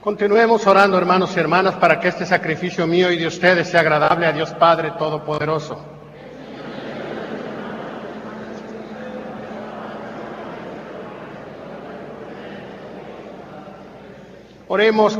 Continuemos orando, hermanos y hermanas, para que este sacrificio mío y de ustedes sea agradable a Dios Padre Todopoderoso. Oremos.